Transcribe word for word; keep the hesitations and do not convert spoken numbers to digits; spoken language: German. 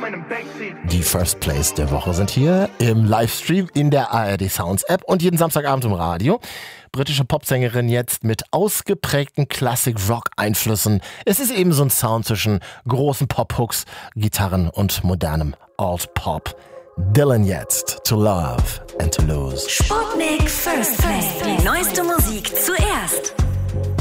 Die First Plays der Woche sind hier im Livestream in der A R D Sounds App und jeden Samstagabend im Radio. Britische Popsängerin jetzt mit ausgeprägten Classic-Rock-Einflüssen. Es ist eben so ein Sound zwischen großen Pop-Hooks, Gitarren und modernem Alt-Pop. Dylan jetzt, To Love and To Lose. Sputnik First Play. Die neueste Musik zuerst.